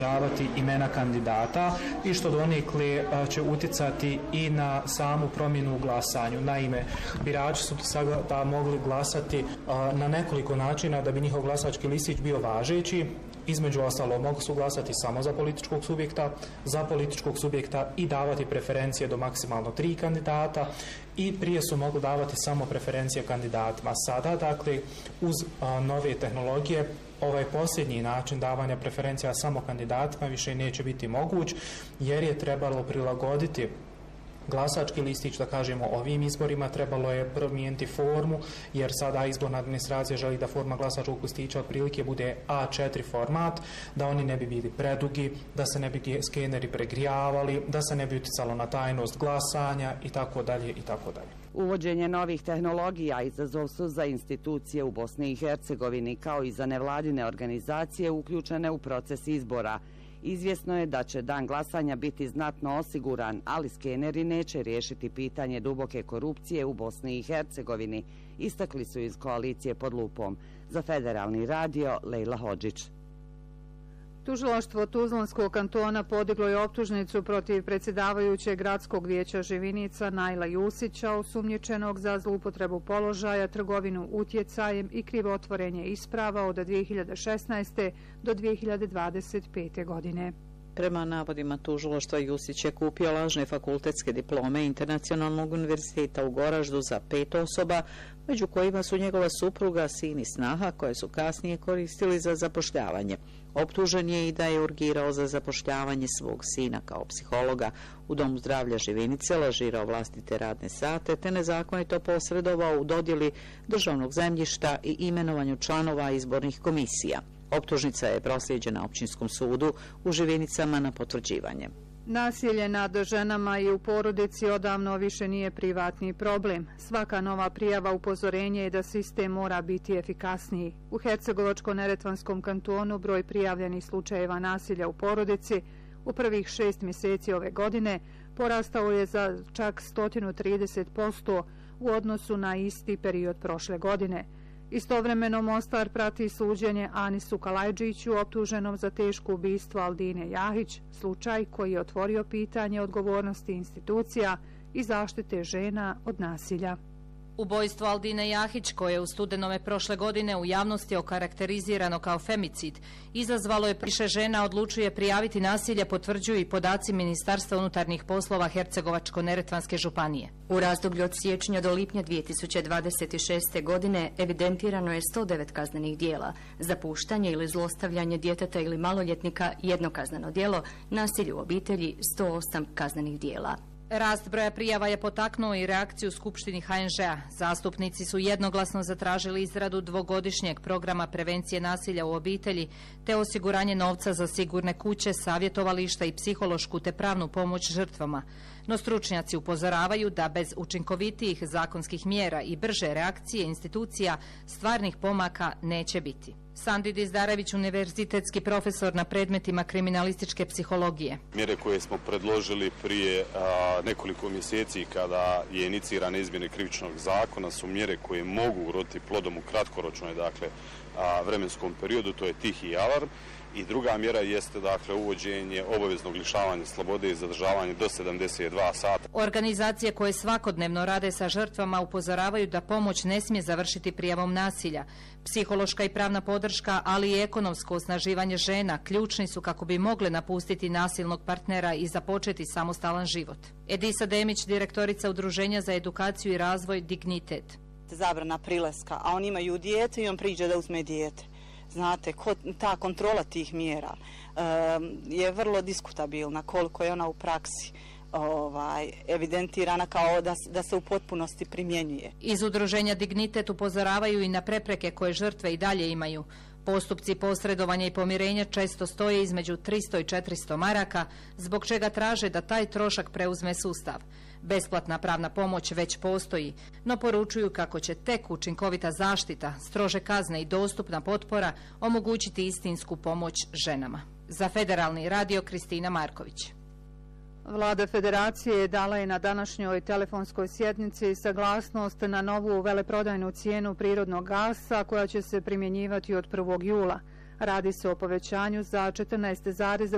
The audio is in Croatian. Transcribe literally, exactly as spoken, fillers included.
davati imena kandidata i što donekle će utjecati i na samu promjenu u glasanju. Naime, birači su sada mogli glasati na nekoliko načina da bi njihov glasački listić bio važeći. Između ostalo mogu su glasati samo za političkog subjekta, za političkog subjekta i davati preferencije do maksimalno tri kandidata i prije su mogli davati samo preferencije kandidatima. Sada, dakle, uz a, nove tehnologije, ovaj posljednji način davanja preferencija samo kandidatima više neće biti moguć, jer je trebalo prilagoditi glasački listić, da kažemo, ovim izborima. Trebalo je promijeniti formu, jer sada izborna administracija želi da forma glasačkog listića otprilike bude A četiri format, da oni ne bi bili predugi, da se ne bi skeneri pregrijavali, da se ne bi uticalo na tajnost glasanja i tako dalje i tako dalje. Uvođenje novih tehnologija izazov su za institucije u Bosni i Hercegovini, kao i za nevladine organizacije uključene u proces izbora. Izvjesno je da će dan glasanja biti znatno osiguran, ali skeneri neće riješiti pitanje duboke korupcije u Bosni i Hercegovini, istakli su iz koalicije pod lupom. Za Federalni radio, Lejla Hodžić. Tužilaštvo Tuzlanskog kantona podiglo je optužnicu protiv predsjedavajućeg gradskog vijeća Živinica Najla Jusića, osumnjičenog za zloupotrebu položaja, trgovinu utjecajem i krivotvorenje isprava od dvije hiljade šesnaeste. do dvije hiljade dvadeset pete. godine. Prema navodima tužilaštva, Jusić je kupio lažne fakultetske diplome Internacionalnog univerziteta u Goraždu za pet osoba, među kojima su njegova supruga, sin i snaha, koje su kasnije koristili za zapošljavanje. Optužen je i da je urgirao za zapošljavanje svog sina kao psihologa u Domu zdravlja Živinice, lažirao vlastite radne sate, te nezakonito posredovao u dodjeli državnog zemljišta i imenovanju članova izbornih komisija. Optužnica je proslijeđena općinskom sudu u Živinicama na potvrđivanje. Nasilje nad ženama i u porodici odavno više nije privatni problem. Svaka nova prijava upozorenje je da sistem mora biti efikasniji. U Hercegovačko-neretvanskom kantonu broj prijavljenih slučajeva nasilja u porodici u prvih šest mjeseci ove godine porastao je za čak sto trideset posto u odnosu na isti period prošle godine. Istovremeno Mostar prati suđenje Anisu Kalajđiću, optuženom za teško ubistvo Aldine Jahić, slučaj koji je otvorio pitanje odgovornosti institucija i zaštite žena od nasilja. Ubojstvo Aldine Jahić, koje je u studenome prošle godine u javnosti okarakterizirano kao femicid, izazvalo je više žena odlučuje prijaviti nasilje, potvrđuju i podaci Ministarstva unutarnjih poslova Hercegovačko-neretvanske županije. U razdoblju od siječnja do lipnja dvije tisuće dvadeset šeste. godine evidentirano je sto devet kaznenih dijela, zapuštanje ili zlostavljanje djeteta ili maloljetnika jedno kazneno djelo, nasilje u obitelji sto osam kaznenih dijela. Rast broja prijava je potaknuo i reakciju u Skupštini H N Ž-a. Zastupnici su jednoglasno zatražili izradu dvogodišnjeg programa prevencije nasilja u obitelji te osiguranje novca za sigurne kuće, savjetovališta i psihološku te pravnu pomoć žrtvama. No stručnjaci upozoravaju da bez učinkovitijih zakonskih mjera i brže reakcije institucija stvarnih pomaka neće biti. Sandi Dizdarević, univerzitetski profesor na predmetima kriminalističke psihologije. Mjere koje smo predložili prije a, nekoliko mjeseci kada je inicirana izmjena krivičnog zakona su mjere koje mogu uroditi plodom u kratkoročnoj, dakle, a, vremenskom periodu, to je tihi alarm. I druga mjera jeste, dakle, uvođenje obaveznog lišavanja slobode i zadržavanje do sedamdeset dva sata. Organizacije koje svakodnevno rade sa žrtvama upozoravaju da pomoć ne smije završiti prijavom nasilja. Psihološka i pravna podrška, ali i ekonomsko osnaživanje žena ključni su kako bi mogle napustiti nasilnog partnera i započeti samostalan život. Edisa Demić, direktorica Udruženja za edukaciju i razvoj Dignitet. Zabrana prilaska, a on imaju dijete i on priđe da uzme dijete. Znate, ta kontrola tih mjera je vrlo diskutabilna, koliko je ona u praksi ovaj, evidentirana kao da, da se u potpunosti primjenjuje. Iz Udruženja Dignitet upozoravaju i na prepreke koje žrtve i dalje imaju. Postupci posredovanja i pomirenja često stoje između tristo i četiristo maraka, zbog čega traže da taj trošak preuzme sustav. Besplatna pravna pomoć već postoji, no poručuju kako će tek učinkovita zaštita, strože kazne i dostupna potpora omogućiti istinsku pomoć ženama. Za Federalni radio, Kristina Marković. Vlada Federacije dala je na današnjoj telefonskoj sjednici saglasnost na novu veleprodajnu cijenu prirodnog gasa koja će se primjenjivati od prvog jula. Radi se o povećanju za četrnaest zarez